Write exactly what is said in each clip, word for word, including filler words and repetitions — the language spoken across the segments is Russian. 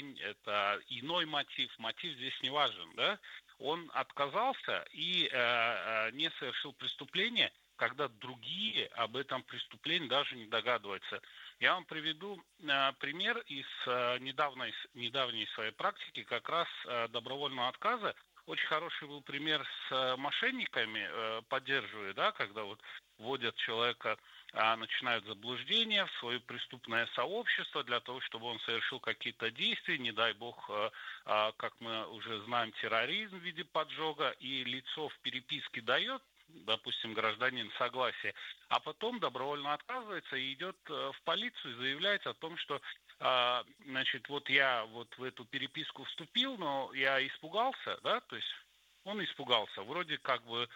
лень, это иной мотив. Мотив здесь не важен, да? Он отказался и э, не совершил преступление, когда другие об этом преступлении даже не догадываются. Я вам приведу э, пример из э, недавней, недавней своей практики, как раз э, добровольного отказа. Очень хороший был пример с э, мошенниками, э, поддерживая, да, когда вот вводят человека, э, начинают заблуждение в свое преступное сообщество для того, чтобы он совершил какие-то действия, не дай бог, э, э, как мы уже знаем, терроризм в виде поджога, и лицо в переписке дает, допустим, гражданин согласие, а потом добровольно отказывается и идет в полицию и заявляет о том, что, значит, вот я вот в эту переписку вступил, но я испугался, да, то есть он испугался. Вроде как бы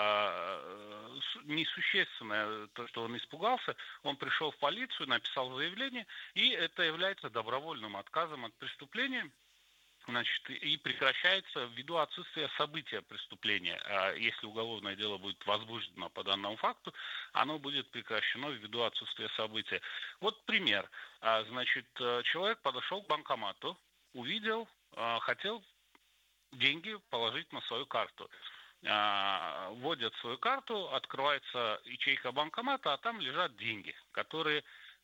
э, несущественное то, что он испугался. Он пришел в полицию, написал заявление, и это является добровольным отказом от преступления. Значит, и прекращается ввиду отсутствия события преступления. Если уголовное дело будет возбуждено по данному факту, оно будет прекращено ввиду отсутствия события. Вот пример. Значит, человек подошел к банкомату, увидел, хотел деньги положить на свою карту. Вводят свою карту, открывается ячейка банкомата, а там лежат деньги, которые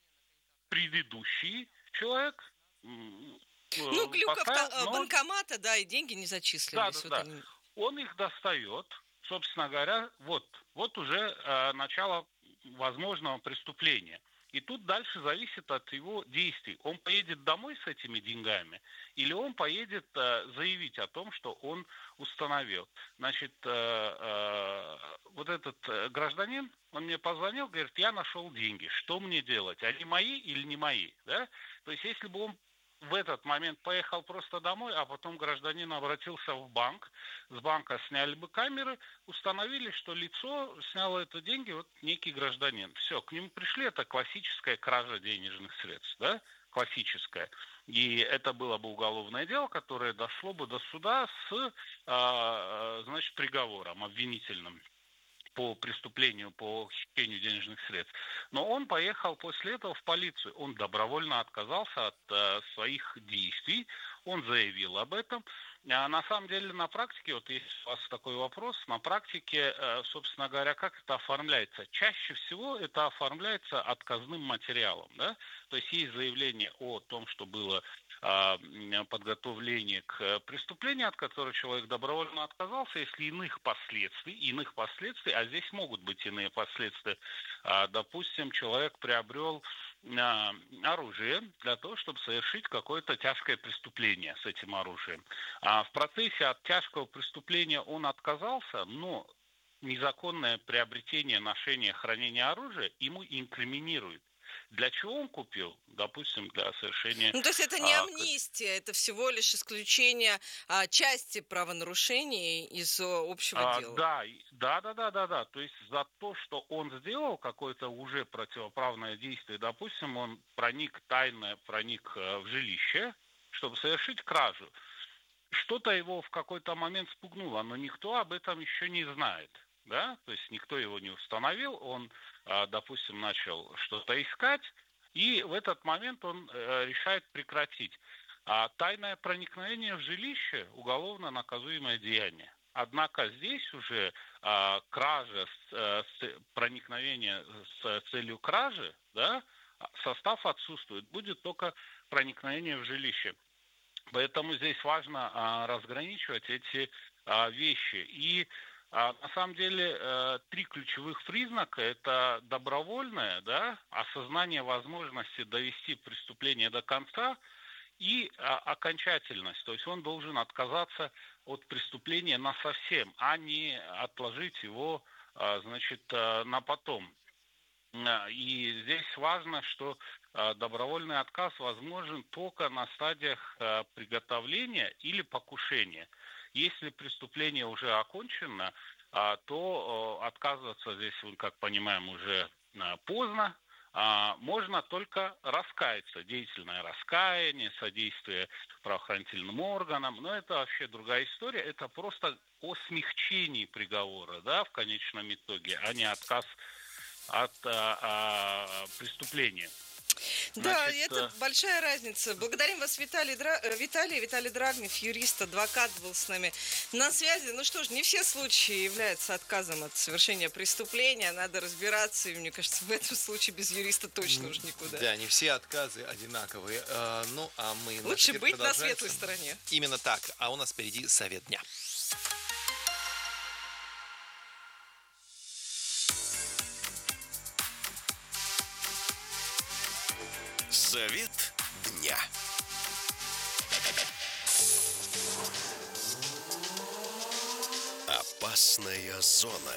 предыдущий человек Ну, глюк поставил, авто... но... банкомата, да, и деньги не Да, да, зачислились. Вот да. они. Он их достает, собственно говоря, вот, вот уже э, начало возможного преступления. И тут дальше зависит от его действий. Он поедет домой с этими деньгами, или он поедет э, заявить о том, что он установил. Значит, э, э, вот этот э, гражданин, он мне позвонил, говорит, я нашел деньги, что мне делать? Они мои или не мои? Да? То есть, если бы он в этот момент поехал просто домой, а потом гражданин обратился в банк, с банка сняли бы камеры, установили, что лицо сняло это деньги, вот некий гражданин. Все, к нему пришли, это классическая кража денежных средств, да, классическая. И это было бы уголовное дело, которое дошло бы до суда с, а, значит, приговором обвинительным по преступлению, по хищению денежных средств. Но он поехал после этого в полицию. Он добровольно отказался от э, своих действий. Он заявил об этом. А на самом деле на практике, вот если у вас такой вопрос, на практике, э, собственно говоря, как это оформляется? Чаще всего это оформляется отказным материалом. Да? То есть есть заявление о том, что было подготовление к преступлению, от которого человек добровольно отказался, если иных последствий, иных последствий, а здесь могут быть иные последствия. Допустим, человек приобрел оружие для того, чтобы совершить какое-то тяжкое преступление с этим оружием. А в процессе от тяжкого преступления он отказался, но незаконное приобретение, ношение, хранение оружия ему инкриминирует. Для чего он купил? Допустим, для совершения... Ну, то есть это не а, амнистия, это всего лишь исключение а, части правонарушений из а, общего а, дела. да, да, да, да, да, да. То есть за то, что он сделал какое-то уже противоправное действие, допустим, он проник тайно, проник в жилище, чтобы совершить кражу. Что-то его в какой-то момент спугнуло, но никто об этом еще не знает. Да? То есть никто его не установил, он, допустим, начал что-то искать, и в этот момент он решает прекратить. А тайное проникновение в жилище – уголовно наказуемое деяние. Однако здесь уже а, кража, с, с, проникновение с целью кражи, да, состав отсутствует, будет только проникновение в жилище. Поэтому здесь важно а, разграничивать эти а, вещи. И а, на самом деле а, три ключевых признака – это добровольное, да, осознание возможности довести преступление до конца и а, окончательность. То есть он должен отказаться от преступления насовсем, а не отложить его, а, значит, а, на потом. И здесь важно, что добровольный отказ возможен только на стадиях приготовления или покушения. Если преступление уже окончено, то отказываться здесь, как понимаем, уже поздно. Можно только раскаяться, деятельное раскаяние, содействие правоохранительным органам, но это вообще другая история, это просто о смягчении приговора, да, в конечном итоге, а не отказ от а, а, преступления. Да, Значит, это э, большая разница. Благодарим вас, Виталий, Дра... э, Виталий, Виталий Драгнев, юрист, адвокат, был с нами на связи. Ну что ж, не все случаи являются отказом от совершения преступления. Надо разбираться, и мне кажется, в этом случае без юриста точно М, уж никуда. Да, не все отказы одинаковые. Э, Ну, а мы, наш Лучше эфир быть на продолжается. светлой стороне. Именно так. А у нас впереди совет дня. Совет дня. Опасная зона.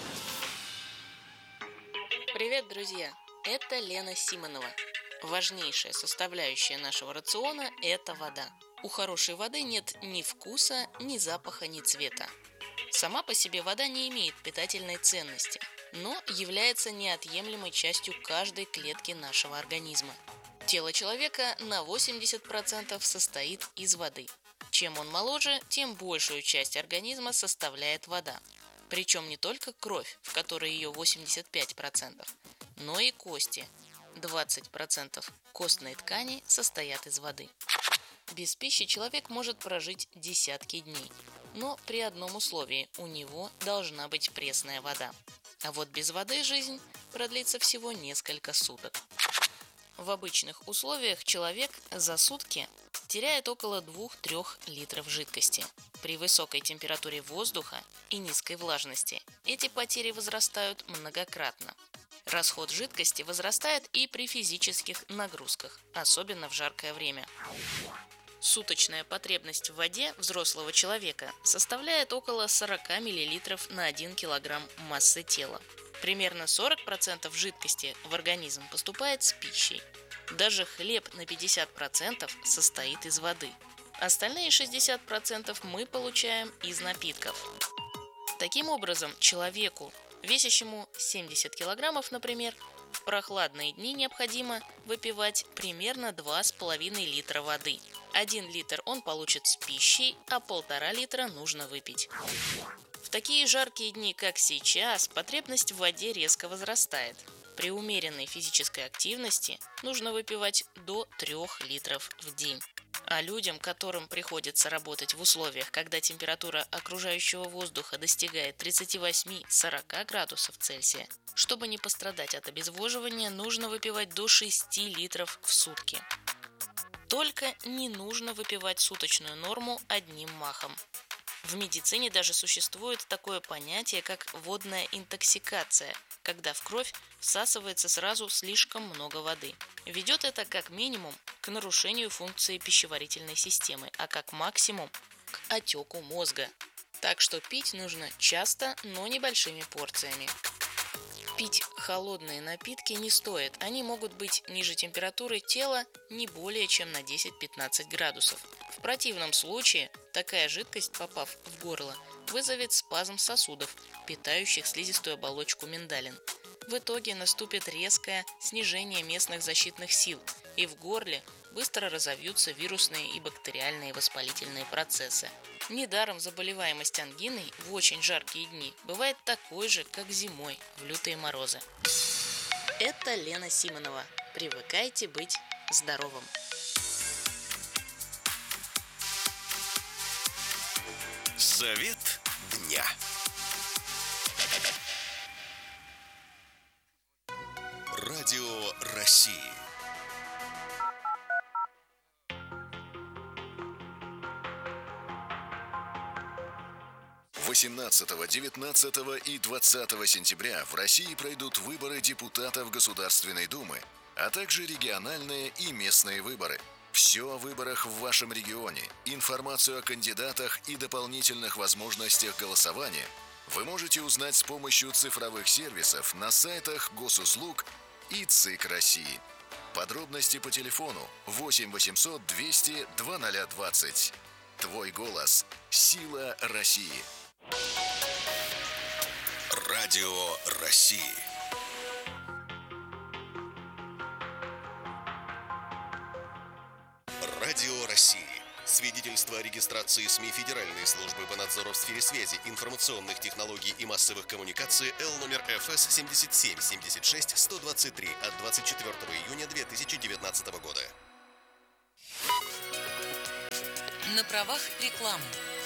Привет, друзья! Это Лена Симонова. Важнейшая составляющая нашего рациона – это вода. У хорошей воды нет ни вкуса, ни запаха, ни цвета. Сама по себе вода не имеет питательной ценности, но является неотъемлемой частью каждой клетки нашего организма. Тело человека на восемьдесят процентов состоит из воды. Чем он моложе, тем большую часть организма составляет вода. Причем не только кровь, в которой ее восемьдесят пять процентов, но и кости. двадцать процентов костной ткани состоят из воды. Без пищи человек может прожить десятки дней, но при одном условии – у него должна быть пресная вода. А вот без воды жизнь продлится всего несколько суток. В обычных условиях человек за сутки теряет около двух-трёх литров жидкости. При высокой температуре воздуха и низкой влажности эти потери возрастают многократно. Расход жидкости возрастает и при физических нагрузках, особенно в жаркое время. Суточная потребность в воде взрослого человека составляет около сорок миллилитров на один килограмм массы тела. Примерно сорок процентов жидкости в организм поступает с пищей. Даже хлеб на пятьдесят процентов состоит из воды. Остальные шестьдесят процентов мы получаем из напитков. Таким образом, человеку, весящему семьдесят килограммов, например, в прохладные дни необходимо выпивать примерно два с половиной литра воды. Один литр он получит с пищей, а полтора литра нужно выпить. В такие жаркие дни, как сейчас, потребность в воде резко возрастает. При умеренной физической активности нужно выпивать до трёх литров в день. А людям, которым приходится работать в условиях, когда температура окружающего воздуха достигает тридцать восемь - сорок градусов Цельсия, чтобы не пострадать от обезвоживания, нужно выпивать до шести литров в сутки. Только не нужно выпивать суточную норму одним махом. В медицине даже существует такое понятие, как водная интоксикация, когда в кровь всасывается сразу слишком много воды. Ведет это как минимум к нарушению функции пищеварительной системы, а как максимум к отеку мозга. Так что пить нужно часто, но небольшими порциями. Пить холодные напитки не стоит, они могут быть ниже температуры тела не более чем на десять-пятнадцать градусов. В противном случае такая жидкость, попав в горло, вызовет спазм сосудов, питающих слизистую оболочку миндалин. В итоге наступит резкое снижение местных защитных сил, и в горле быстро разовьются вирусные и бактериальные воспалительные процессы. Недаром заболеваемость ангиной в очень жаркие дни бывает такой же, как зимой в лютые морозы. Это Лена Симонова. Привыкайте быть здоровым. Совет дня. Радио России. восемнадцатого, девятнадцатого и двадцатого сентября в России пройдут выборы депутатов Государственной Думы, а также региональные и местные выборы. Все о выборах в вашем регионе, информацию о кандидатах и дополнительных возможностях голосования вы можете узнать с помощью цифровых сервисов на сайтах Госуслуг и ЦИК России. Подробности по телефону восемь восемьсот двести двадцать двадцать. Твой голос – сила России. Радио России. Радио России. Свидетельство о регистрации СМИ Федеральной службы по надзору в сфере связи, информационных технологий и массовых коммуникаций Л номер Ф С семьдесят семь семьдесят шесть сто двадцать три от двадцать четвёртого июня две тысячи девятнадцатого года. На правах рекламы.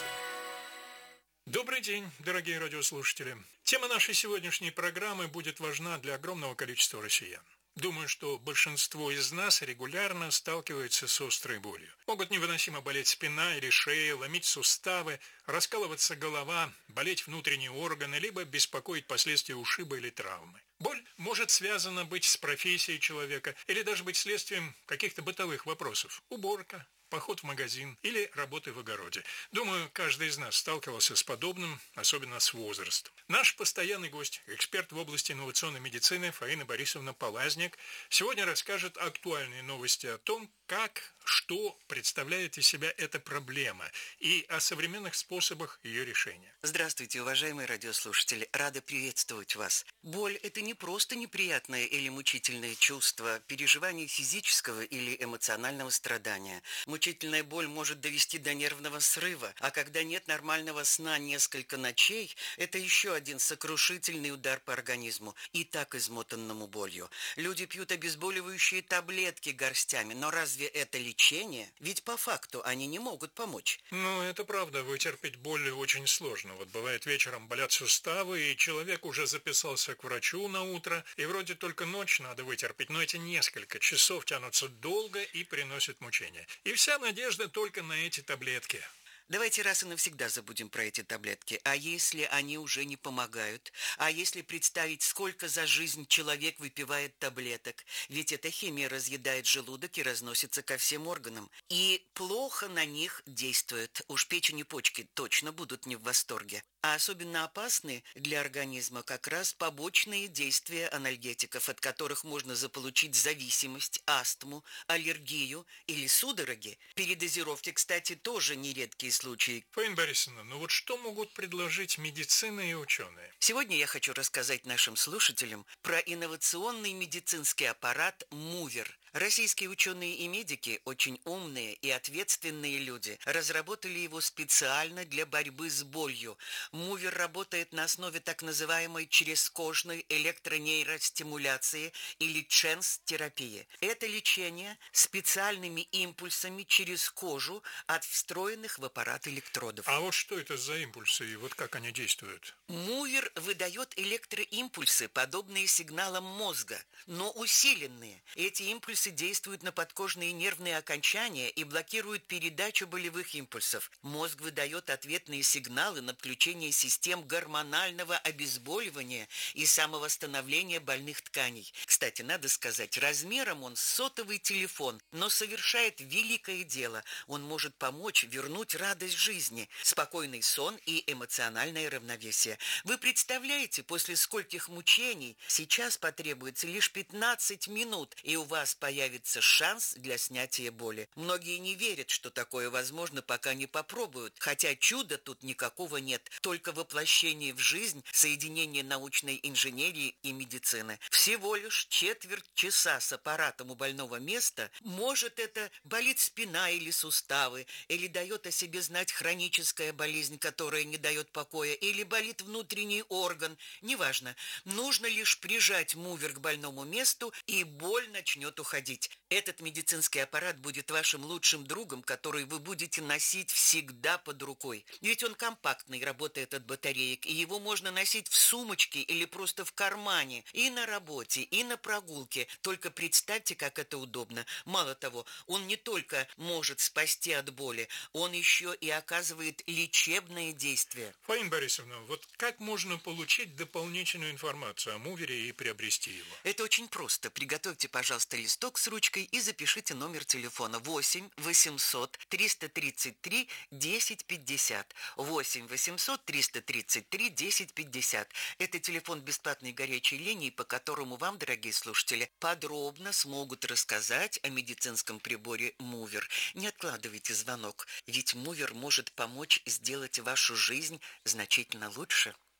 Добрый день, дорогие радиослушатели. Тема нашей сегодняшней программы будет важна для огромного количества россиян. Думаю, что большинство из нас регулярно сталкивается с острой болью. Могут невыносимо болеть спина или шея, ломить суставы, раскалываться голова, болеть внутренние органы, либо беспокоить последствия ушиба или травмы. Боль может связана быть с профессией человека или даже быть следствием каких-то бытовых вопросов. Уборка, поход в магазин или работы в огороде. Думаю, каждый из нас сталкивался с подобным, особенно с возрастом. Наш постоянный гость, эксперт в области инновационной медицины Фаина Борисовна Полазник, сегодня расскажет актуальные новости о том, как, что представляет из себя эта проблема и о современных способах ее решения. Здравствуйте, уважаемые радиослушатели. Рада приветствовать вас. Боль – это не просто неприятное или мучительное чувство, переживание физического или эмоционального страдания. Мучительная боль может довести до нервного срыва, а когда нет нормального сна несколько ночей, это еще один сокрушительный удар по организму, и так измотанному болью. Люди пьют обезболивающие таблетки горстями, но разве это лечение? Ведь по факту они не могут помочь. Ну, это правда, вытерпеть боль очень сложно. Вот бывает, вечером болят суставы, и человек уже записался к врачу на утро, и вроде только ночь надо вытерпеть, но эти несколько часов тянутся долго и приносят мучения. И вся надежда только на эти таблетки. Давайте раз и навсегда забудем про эти таблетки. А если они уже не помогают? А если представить, сколько за жизнь человек выпивает таблеток? Ведь эта химия разъедает желудок и разносится ко всем органам. И плохо на них действует. Уж печень и почки точно будут не в восторге. А особенно опасны для организма как раз побочные действия анальгетиков, от которых можно заполучить зависимость, астму, аллергию или судороги. Передозировки, кстати, тоже нередкие случаи. Фаина Борисовна, ну вот что могут предложить медицина и ученые? Сегодня я хочу рассказать нашим слушателям про инновационный медицинский аппарат «Мувер». Российские ученые и медики, очень умные и ответственные люди, разработали его специально для борьбы с болью. Мувер работает на основе так называемой черезкожной электронейростимуляции или ченс-терапии. Это лечение специальными импульсами через кожу от встроенных в аппарат электродов. А вот что это за импульсы и вот как они действуют? Мувер выдает электроимпульсы, подобные сигналам мозга, но усиленные. Эти импульсы действуют на подкожные нервные окончания и блокируют передачу болевых импульсов. Мозг выдает ответные сигналы на включение систем гормонального обезболивания и самовосстановления больных тканей. Кстати, надо сказать, размером он сотовый телефон, но совершает великое дело. Он может помочь вернуть радость жизни, спокойный сон и эмоциональное равновесие. Вы представляете, после скольких мучений сейчас потребуется лишь пятнадцать минут, и у вас появится шанс для снятия боли. Многие не верят, что такое возможно, пока не попробуют, хотя чуда тут никакого нет, только воплощение в жизнь соединение научной инженерии и медицины. Всего лишь четверть часа с аппаратом у больного места, может, это болит спина или суставы, или дает о себе знать хроническая болезнь, которая не дает покоя, или болит внутренний орган, неважно. Нужно лишь прижать мувер к больному месту, и боль начнет уходить. Этот медицинский аппарат будет вашим лучшим другом, который вы будете носить всегда под рукой. Ведь он компактный, работает от батареек, и его можно носить в сумочке или просто в кармане, и на работе, и на прогулке. Только представьте, как это удобно. Мало того, он не только может спасти от боли, он еще и оказывает лечебное действие. Фаина Борисовна, вот как можно получить дополнительную информацию о мувере и приобрести его? Это очень просто. Приготовьте, пожалуйста, листок с ручкой и запишите номер телефона восемь восемьсот триста тридцать три десять пятьдесят. восемь восемьсот триста тридцать три десять пятьдесят. Это телефон бесплатной горячей линии, по которому вам, дорогие слушатели, подробно смогут рассказать о медицинском приборе Мувер. Не откладывайте звонок, ведь Мувер может помочь сделать вашу жизнь значительно лучше.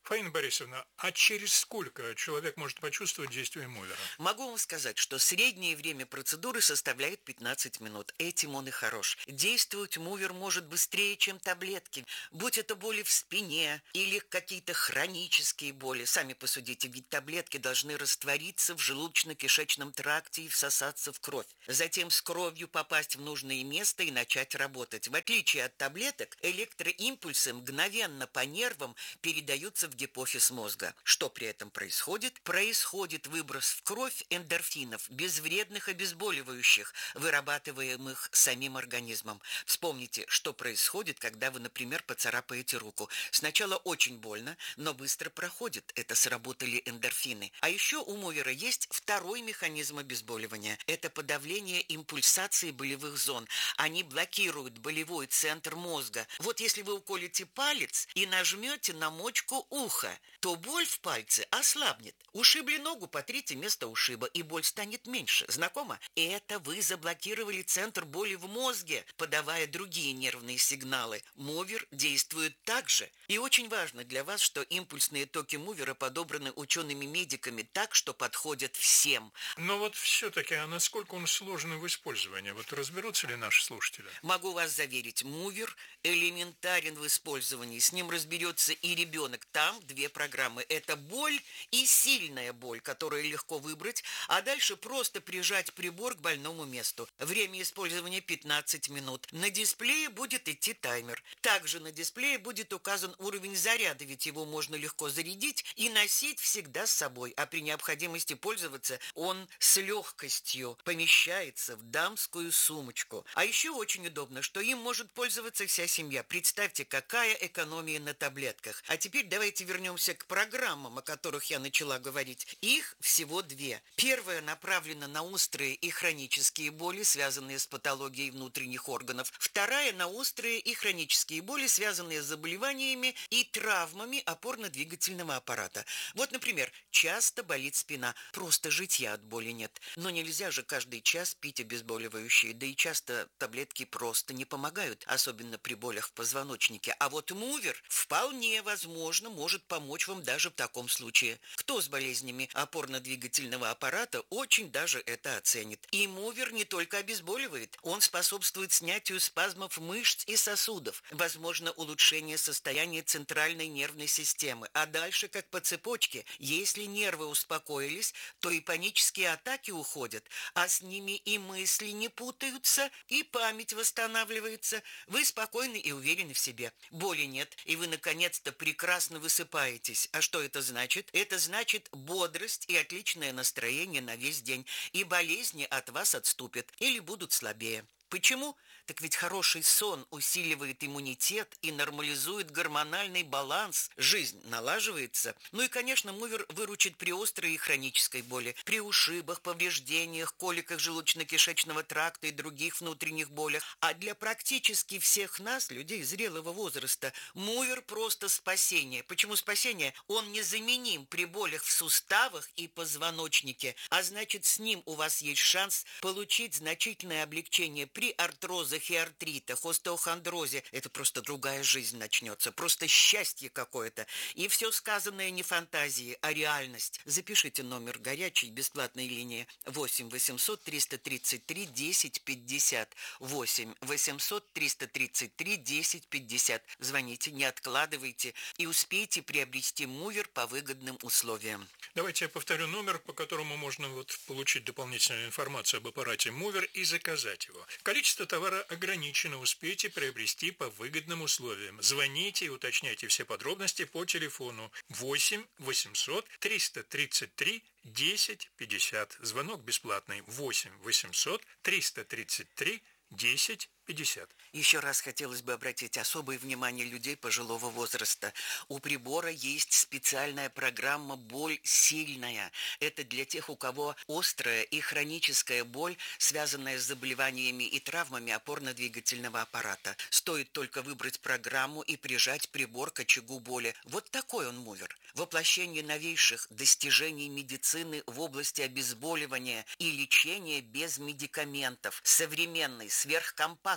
Фаина Борисовна, а через сколько человек может почувствовать действие мувера? Могу вам сказать, что среднее время процедуры составляет пятнадцать минут. Этим он и хорош. Действовать мувер может быстрее, чем таблетки. Будь это боли в спине или какие-то хронические боли. Сами посудите, ведь таблетки должны раствориться в желудочно-кишечном тракте и всосаться в кровь. Затем с кровью попасть в нужное место и начать работать. В отличие от таблеток, электроимпульсы мгновенно по нервам передаются в гипофиз мозга. Что при этом происходит? Происходит выброс в кровь эндорфинов, безвредных обезболивающих, вырабатываемых самим организмом. Вспомните, что происходит, когда вы, например, поцарапаете руку. Сначала очень больно, но быстро проходит. Это сработали эндорфины. А еще у мувера есть второй механизм обезболивания. Это подавление импульсации болевых зон. Они блокируют болевой центр мозга. Вот если вы уколите палец и нажмете на мочку уха, то боль в пальце ослабнет. Ушибли ногу, потрите место ушиба, и боль станет меньше. Знакомо? Это вы заблокировали центр боли в мозге, подавая другие нервные сигналы. Мувер действует так же. И очень важно для вас, что импульсные токи мувера подобраны учеными-медиками так, что подходят всем. Но вот все-таки, а насколько он сложный в использовании? Вот разберутся ли наши слушатели? Могу вас заверить, мувер элементарен в использовании. С ним разберется и ребенок. Там две программы. Это боль и сильная боль, которую легко выбрать, а дальше просто прижать прибор к больному месту. Время использования пятнадцать минут. На дисплее будет идти таймер. Также на дисплее будет указан уровень заряда, ведь его можно легко зарядить и носить всегда с собой, а при необходимости пользоваться он с легкостью помещается в дамскую сумочку. А еще очень удобно, что им может пользоваться вся семья. Представьте, какая экономия на таблетках. А теперь давайте вернемся к программам, о которых я начала говорить. Их всего две. Первая направлена на острые и хронические боли, связанные с патологией внутренних органов. Вторая на острые и хронические боли, связанные с заболеваниями и травмами опорно-двигательного аппарата. Вот, например, часто болит спина. Просто житья от боли нет. Но нельзя же каждый час пить обезболивающие. Да и часто таблетки просто не помогают, особенно при болях в позвоночнике. А вот мувер вполне возможно может помочь вам даже в таком случае. Кто с болезнями опорно-двигательного аппарата очень даже это оценит. И мувер не только обезболивает, он способствует снятию спазмов мышц и сосудов, возможно улучшение состояния центральной нервной системы. А дальше, как по цепочке, если нервы успокоились, то и панические атаки уходят, а с ними и мысли не путаются, и память восстанавливается. Вы спокойны и уверены в себе. Боли нет, и вы наконец-то прекрасно высыпаетесь. А что это значит? Это значит бодрость и отличное настроение на весь день. И болезни от вас отступят или будут слабее. Почему? Так ведь хороший сон усиливает иммунитет и нормализует гормональный баланс. Жизнь налаживается. Ну и, конечно, мувер выручит при острой и хронической боли, при ушибах, повреждениях, коликах желудочно-кишечного тракта и других внутренних болях. А для практически всех нас, людей зрелого возраста, мувер просто спасение. Почему спасение? Он незаменим при болях в суставах и позвоночнике. А значит, с ним у вас есть шанс получить значительное облегчение при артрозах и артритах, остеохондрозе. Это просто другая жизнь начнется. Просто счастье какое-то. И все сказанное не фантазии, а реальность. Запишите номер горячей бесплатной линии восемь восемьсот триста тридцать три десять пятьдесят. восемь восемьсот триста тридцать три десять пятьдесят. Звоните, не откладывайте и успейте приобрести мувер по выгодным условиям. Давайте я повторю номер, по которому можно вот получить дополнительную информацию об аппарате мувер и заказать его. Количество товара ограничено, успейте приобрести по выгодным условиям. Звоните и уточняйте все подробности по телефону восемь восемьсот триста тридцать три десять пятьдесят. Звонок бесплатный восемь восемьсот триста тридцать три десять пятьдесят. Еще раз хотелось бы обратить особое внимание людей пожилого возраста. У прибора есть специальная программа «Боль сильная». Это для тех, у кого острая и хроническая боль, связанная с заболеваниями и травмами опорно-двигательного аппарата. Стоит только выбрать программу и прижать прибор к очагу боли. Вот такой он мувер. Воплощение новейших достижений медицины в области обезболивания и лечения без медикаментов. Современный, сверхкомпактный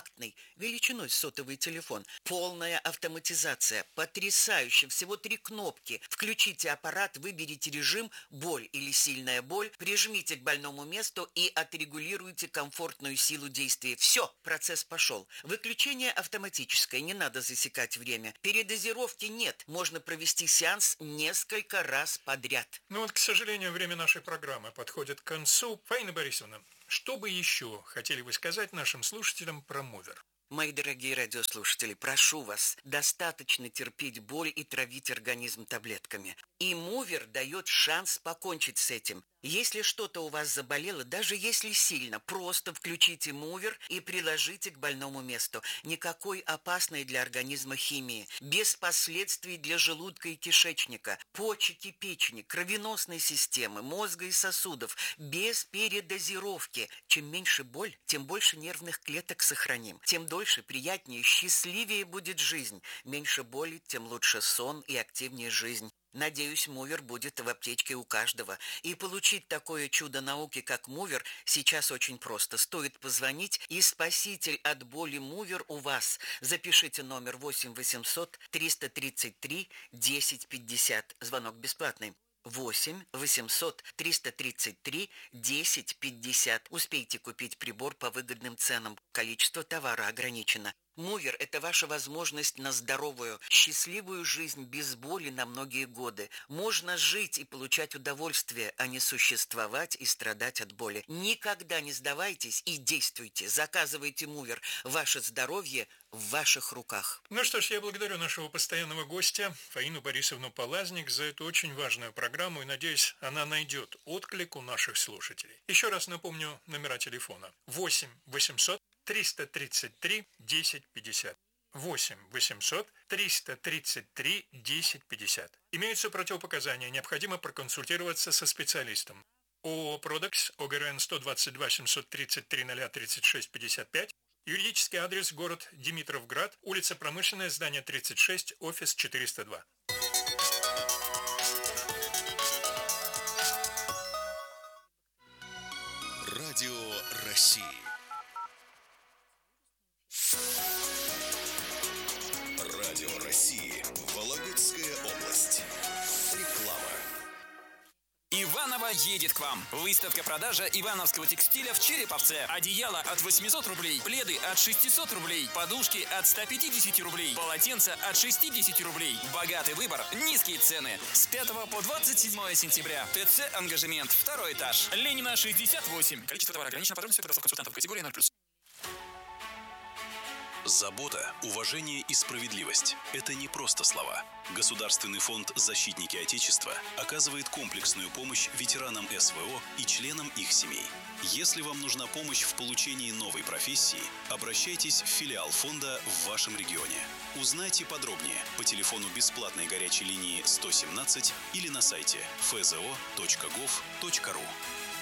компактный, величиной с сотовый телефон. Полная автоматизация, потрясающе, всего три кнопки. Включите аппарат, выберите режим «боль» или «сильная боль», прижмите к больному месту и отрегулируйте комфортную силу действия. Все, процесс пошел. Выключение автоматическое, не надо засекать время. Передозировки нет, можно провести сеанс несколько раз подряд. Ну вот, к сожалению, время нашей программы подходит к концу. Фаина Борисовна, что бы еще хотели вы сказать нашим слушателям про Мувер? Мои дорогие радиослушатели, прошу вас, достаточно терпеть боль и травить организм таблетками. И Мувер дает шанс покончить с этим. Если что-то у вас заболело, даже если сильно, просто включите Мувер и приложите к больному месту. Никакой опасной для организма химии, без последствий для желудка и кишечника, почек и печени, кровеносной системы, мозга и сосудов, без передозировки. Чем меньше боль, тем больше нервных клеток сохраним, тем дольше, приятнее, счастливее будет жизнь. Меньше боли, тем лучше сон и активнее жизнь. Надеюсь, Мувер будет в аптечке у каждого. И получить такое чудо науки, как Мувер, сейчас очень просто. Стоит позвонить, и спаситель от боли Мувер у вас. Запишите номер восемь восемьсот триста тридцать три десять пятьдесят. Звонок бесплатный. восемь восемьсот триста тридцать три десять пятьдесят. Успейте купить прибор по выгодным ценам. Количество товара ограничено. Мувер – это ваша возможность на здоровую, счастливую жизнь без боли на многие годы. Можно жить и получать удовольствие, а не существовать и страдать от боли. Никогда не сдавайтесь и действуйте. Заказывайте Мувер. Ваше здоровье в ваших руках. Ну что ж, я благодарю нашего постоянного гостя Фаину Борисовну Полазник за эту очень важную программу и надеюсь, она найдет отклик у наших слушателей. Еще раз напомню номера телефона. восемь восемьсот триста тридцать три десять пятьдесят. восемь восемьсот триста тридцать три десять пятьдесят. Имеются противопоказания, необходимо проконсультироваться со специалистом. ООО «Продекс», ОГРН сто двадцать два семьсот тридцать три ноль тридцать шесть пятьдесят пять. Юридический адрес: город Димитровград, улица Промышленная, здание тридцать шесть, офис четыреста два. Радио России. Радио России. Вологодская область. Реклама. Иваново едет к вам. Выставка-продажа ивановского текстиля в Череповце. Одеяло от восьмисот рублей, пледы от шестисот рублей, подушки от ста пятидесяти рублей, полотенца от шестидесяти рублей. Богатый выбор, низкие цены. С пятого по двадцать седьмое сентября. ТЦ «Ангажемент», второй этаж. Ленина, шестьдесят восемь. Количество товара ограничено. Подробности предоставь консультантов категории ноль плюс. Забота, уважение и справедливость – это не просто слова. Государственный фонд «Защитники Отечества» оказывает комплексную помощь ветеранам СВО и членам их семей. Если вам нужна помощь в получении новой профессии, обращайтесь в филиал фонда в вашем регионе. Узнайте подробнее по телефону бесплатной горячей линии сто семнадцать или на сайте эф зэ о точка гов точка ру.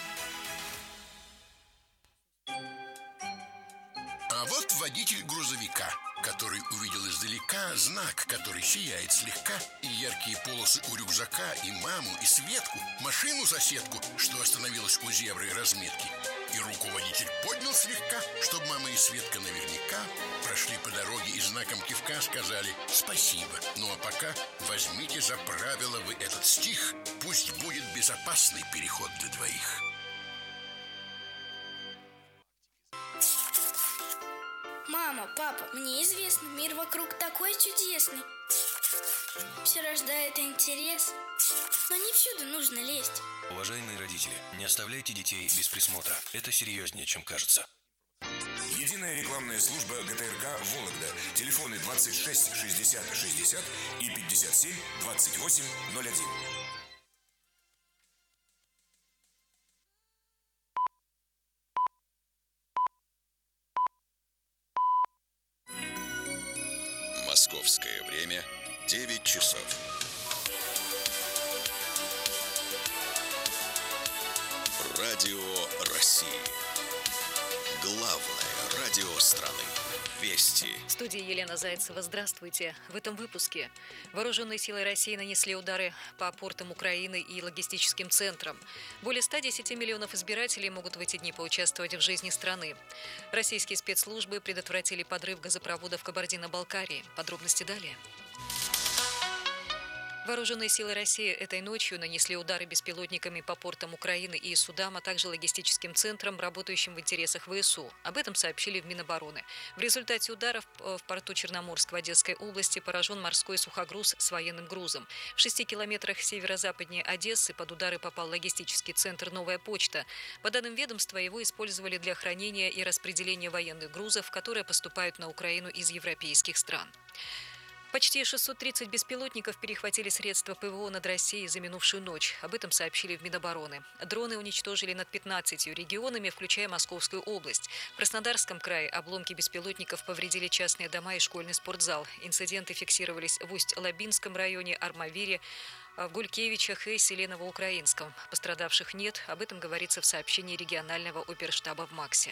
А вот водитель грузовика, который увидел издалека знак, который сияет слегка, и яркие полосы у рюкзака, и маму, и Светку, машину-соседку, что остановилась у зебры разметки. И руку водитель поднял слегка, чтобы мама и Светка наверняка прошли по дороге и знаком кивка сказали «спасибо». Ну а пока возьмите за правило вы этот стих, пусть будет безопасный переход для двоих. Мама, папа, мне известно, мир вокруг такой чудесный. Все рождает интерес, но не всюду нужно лезть. Уважаемые родители, не оставляйте детей без присмотра. Это серьезнее, чем кажется. Единая рекламная служба гэ тэ эр ка «Вологда». Телефоны двадцать шесть шестьдесят шестьдесят и пятьдесят семь двадцать восемь ноль один. Московское время девять часов. Радио России. Главное радио страны. Вести. В студии Елена Зайцева. Здравствуйте. В этом выпуске вооруженные силы России нанесли удары по портам Украины и логистическим центрам. Более ста десяти миллионов избирателей могут в эти дни поучаствовать в жизни страны. Российские спецслужбы предотвратили подрыв газопровода в Кабардино-Балкарии. Подробности далее. Вооруженные силы России этой ночью нанесли удары беспилотниками по портам Украины и судам, а также логистическим центрам, работающим в интересах ВСУ. Об этом сообщили в Минобороны. В результате ударов в порту Черноморск в Одесской области поражен морской сухогруз с военным грузом. В шести километрах северо-западнее Одессы под удары попал логистический центр «Новая почта». По данным ведомства, его использовали для хранения и распределения военных грузов, которые поступают на Украину из европейских стран. Почти шестьсот тридцать беспилотников перехватили средства ПВО над Россией за минувшую ночь. Об этом сообщили в Минобороны. Дроны уничтожили над пятнадцатью регионами, включая Московскую область. В Краснодарском крае обломки беспилотников повредили частные дома и школьный спортзал. Инциденты фиксировались в Усть-Лабинском районе, Армавире, в Гулькевичах и селе Новоукраинском. Пострадавших нет. Об этом говорится в сообщении регионального оперштаба в МАКСе.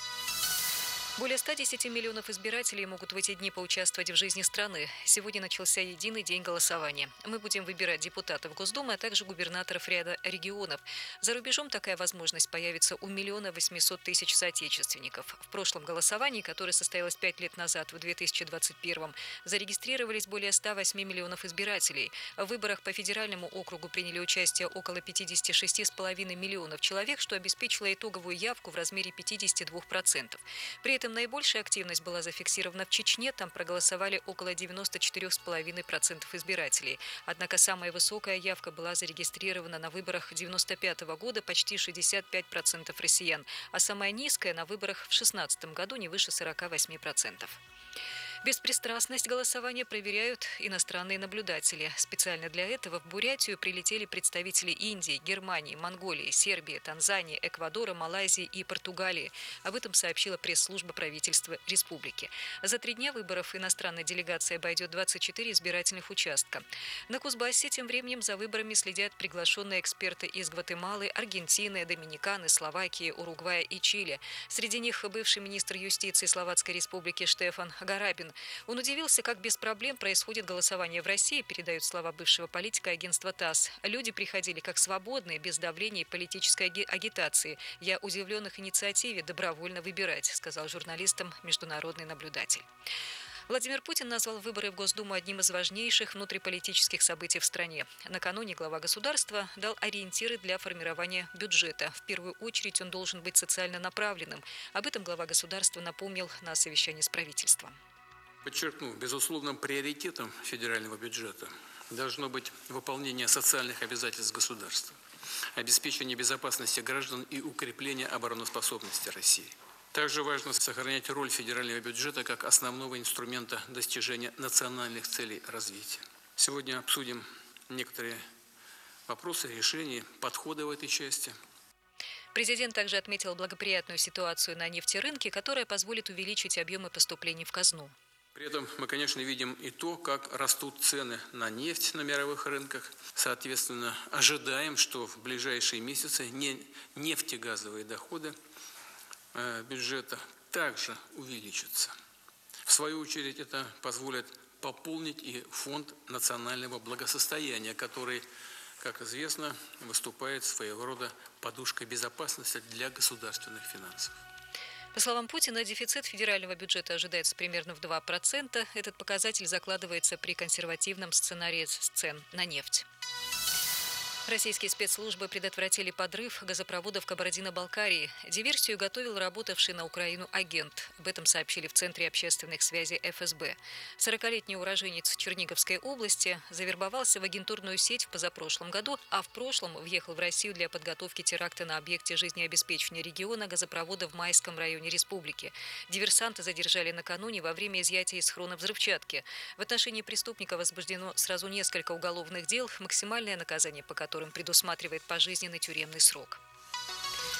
Более ста десяти миллионов избирателей могут в эти дни поучаствовать в жизни страны. Сегодня начался единый день голосования. Мы будем выбирать депутатов Госдумы, а также губернаторов ряда регионов. За рубежом такая возможность появится у миллиона восьмисот тысяч соотечественников. В прошлом голосовании, которое состоялось пять лет назад, в две тысячи двадцать первом, зарегистрировались более ста восьми миллионов избирателей. В выборах по федеральному округу приняли участие около пятидесяти шести с половиной миллионов человек, что обеспечило итоговую явку в размере пятидесяти двух процентов. При этом наибольшая активность была зафиксирована в Чечне, там проголосовали около девяноста четырёх с половиной процентов избирателей. Однако самая высокая явка была зарегистрирована на выборах девяносто пятого года, почти шестьдесят пять процентов россиян, а самая низкая на выборах в шестнадцатом году не выше сорока восьми процентов. Беспристрастность голосования проверяют иностранные наблюдатели. Специально для этого в Бурятию прилетели представители Индии, Германии, Монголии, Сербии, Танзании, Эквадора, Малайзии и Португалии. Об этом сообщила пресс-служба правительства республики. За три дня выборов иностранная делегация обойдет двадцать четыре избирательных участка. На Кузбассе тем временем за выборами следят приглашенные эксперты из Гватемалы, Аргентины, Доминиканы, Словакии, Уругвая и Чили. Среди них бывший министр юстиции Словацкой республики Штефан Гарабин. Он удивился, как без проблем происходит голосование в России, передают слова бывшего политика агентства ТАСС. Люди приходили как свободные, без давления и политической агитации. Я удивлен их инициативе добровольно выбирать, сказал журналистам международный наблюдатель. Владимир Путин назвал выборы в Госдуму одним из важнейших внутриполитических событий в стране. Накануне глава государства дал ориентиры для формирования бюджета. В первую очередь он должен быть социально направленным. Об этом глава государства напомнил на совещании с правительством. Подчеркну, безусловным приоритетом федерального бюджета должно быть выполнение социальных обязательств государства, обеспечение безопасности граждан и укрепление обороноспособности России. Также важно сохранять роль федерального бюджета как основного инструмента достижения национальных целей развития. Сегодня обсудим некоторые вопросы, решения, подходы в этой части. Президент также отметил благоприятную ситуацию на нефтерынке, которая позволит увеличить объемы поступлений в казну. При этом мы, конечно, видим и то, как растут цены на нефть на мировых рынках. Соответственно, ожидаем, что в ближайшие месяцы нефтегазовые доходы бюджета также увеличатся. В свою очередь, это позволит пополнить и фонд национального благосостояния, который, как известно, выступает своего рода подушкой безопасности для государственных финансов. По словам Путина, дефицит федерального бюджета ожидается примерно в два процента. Этот показатель закладывается при консервативном сценарии цен на нефть. Российские спецслужбы предотвратили подрыв газопровода в Кабардино-Балкарии. Диверсию готовил работавший на Украину агент. Об этом сообщили в Центре общественных связей эф эс бэ. сорокалетний уроженец Черниговской области завербовался в агентурную сеть в позапрошлом году, а в прошлом въехал в Россию для подготовки теракта на объекте жизнеобеспечения региона газопровода в Майском районе республики. Диверсанта задержали накануне во время изъятия из схрона взрывчатки. В отношении преступника возбуждено сразу несколько уголовных дел, максимальное наказание по которым которым предусматривает пожизненный тюремный срок.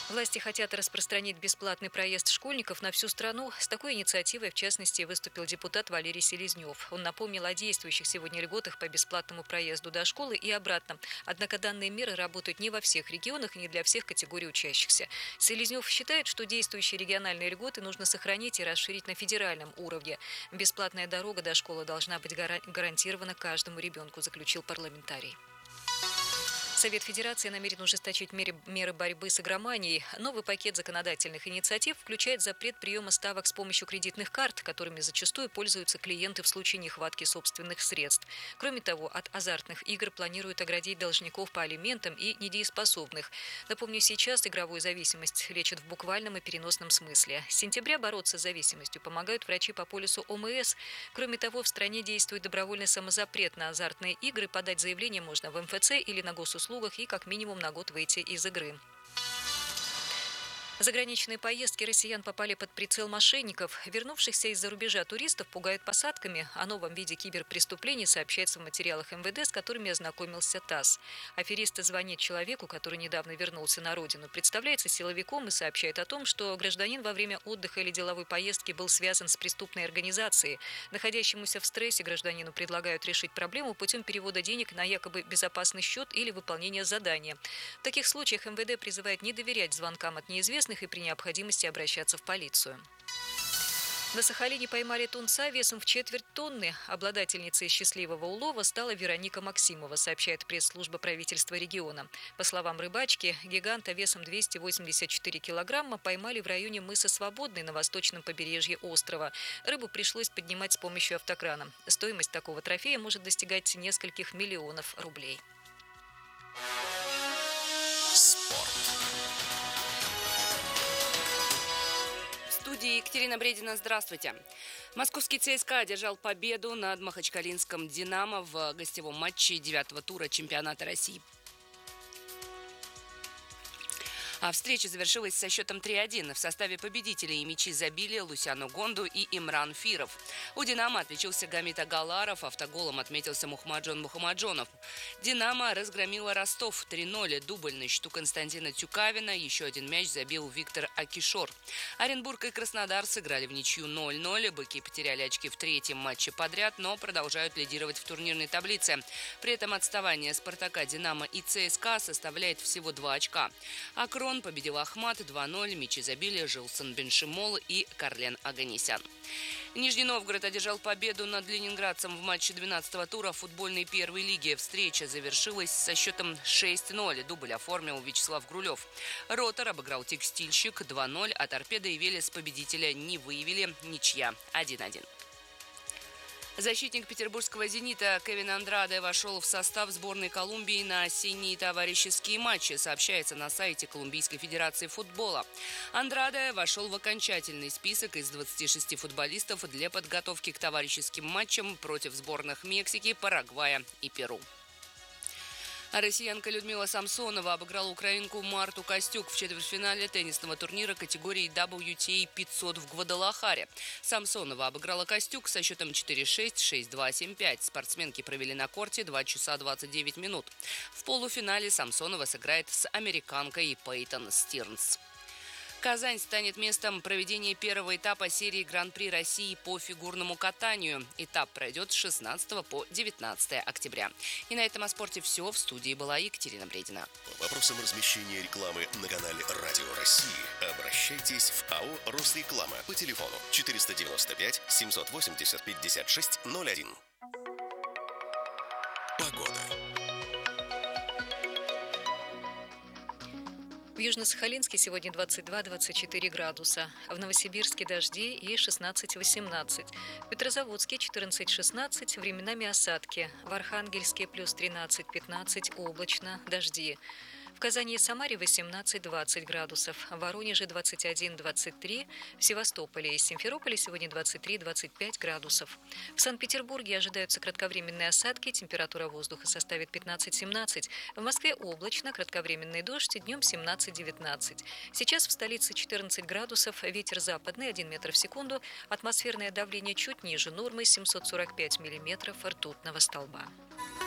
Власти хотят распространить бесплатный проезд школьников на всю страну. С такой инициативой, в частности, выступил депутат Валерий Селезнев. Он напомнил о действующих сегодня льготах по бесплатному проезду до школы и обратно. Однако данные меры работают не во всех регионах и не для всех категорий учащихся. Селезнев считает, что действующие региональные льготы нужно сохранить и расширить на федеральном уровне. Бесплатная дорога до школы должна быть гарантирована каждому ребенку, заключил парламентарий. Совет Федерации намерен ужесточить меры борьбы с игроманией. Новый пакет законодательных инициатив включает запрет приема ставок с помощью кредитных карт, которыми зачастую пользуются клиенты в случае нехватки собственных средств. Кроме того, от азартных игр планируют оградить должников по алиментам и недееспособных. Напомню, сейчас игровую зависимость лечат в буквальном и переносном смысле. С сентября бороться с зависимостью помогают врачи по полису ОМС. Кроме того, в стране действует добровольный самозапрет на азартные игры. Подать заявление можно в эм эф цэ или на госуслугах и как минимум на год выйти из игры. Заграничные поездки россиян попали под прицел мошенников. Вернувшихся из-за рубежа туристов пугают посадками. О новом виде киберпреступлений сообщается в материалах эм вэ дэ, с которыми ознакомился ТАСС. Аферисты звонит человеку, который недавно вернулся на родину, представляется силовиком и сообщает о том, что гражданин во время отдыха или деловой поездки был связан с преступной организацией. Находящемуся в стрессе гражданину предлагают решить проблему путем перевода денег на якобы безопасный счет или выполнения задания. В таких случаях эм вэ дэ призывает не доверять звонкам от неизвестных и при необходимости обращаться в полицию. На Сахалине поймали тунца весом в четверть тонны. Обладательницей счастливого улова стала Вероника Максимова, сообщает пресс-служба правительства региона. По словам рыбачки, гиганта весом двести восемьдесят четыре килограмма поймали в районе мыса Свободный на восточном побережье острова. Рыбу пришлось поднимать с помощью автокрана. Стоимость такого трофея может достигать нескольких миллионов рублей. Спорт. В студии Екатерина Бредина. Здравствуйте. Московский ЦСКА одержал победу над махачкалинским «Динамо» в гостевом матче девятого тура чемпионата России. А встреча завершилась со счетом три один. В составе победителей мячи забили Лусяну Гонду и Имран Фиров. У «Динамо» отличился Гамит Агаларов, автоголом отметился Мухамаджон Мухамаджонов. «Динамо» разгромила Ростов три ноль. Дубль на счету Константина Тюкавина. Еще один мяч забил Виктор Акишор. Оренбург и Краснодар сыграли в ничью ноль ноль. Быки потеряли очки в третьем матче подряд, но продолжают лидировать в турнирной таблице. При этом отставание «Спартака», «Динамо» и ЦСКА составляет всего два очка. Акрон победил Ахмат два ноль, мячи забили Жилсон Беншимол и Карлен Аганесян. Нижний Новгород одержал победу над ленинградцем в матче двенадцатого тура футбольной первой лиги. Встреча завершилась со счетом шесть ноль. Дубль оформил Вячеслав Грулев. Ротор обыграл Текстильщик два ноль, а Торпедо и Велес победителя не выявили. Ничья один один. Защитник петербургского «Зенита» Кевин Андраде вошел в состав сборной Колумбии на осенние товарищеские матчи, сообщается на сайте Колумбийской федерации футбола. Андраде вошел в окончательный список из двадцати шести футболистов для подготовки к товарищеским матчам против сборных Мексики, Парагвая и Перу. Россиянка Людмила Самсонова обыграла украинку Марту Костюк в четвертьфинале теннисного турнира категории дабл ю ти эй пятьсот в Гвадалахаре. Самсонова обыграла Костюк со счетом четыре шесть, шесть два, семь пять. Спортсменки провели на корте два часа двадцать девять минут. В полуфинале Самсонова сыграет с американкой Пейтон Стирнс. Казань станет местом проведения первого этапа серии Гран-при России по фигурному катанию. Этап пройдет с шестнадцатого по девятнадцатое октября. И на этом о спорте все. В студии была Екатерина Бредина. По вопросам размещения рекламы на канале Радио России обращайтесь в АО «Росреклама» по телефону четыреста девяносто пять семьсот восемьдесят пятьдесят шесть ноль один. Погода. В Южно-Сахалинске сегодня двадцать два - двадцать четыре градуса. В Новосибирске дожди и шестнадцать - восемнадцать. В Петрозаводске четырнадцать - шестнадцать, временами осадки. В Архангельске плюс тринадцать - пятнадцать, облачно, дожди. В Казани и Самаре восемнадцать - двадцать градусов, в Воронеже двадцать один - двадцать три, в Севастополе и Симферополе сегодня двадцать три - двадцать пять градусов. В Санкт-Петербурге ожидаются кратковременные осадки, температура воздуха составит пятнадцать - семнадцать, в Москве облачно, кратковременный дождь, днем семнадцать - девятнадцать. Сейчас в столице четырнадцать градусов, ветер западный один метр в секунду, атмосферное давление чуть ниже нормы семьсот сорок пять миллиметров ртутного столба.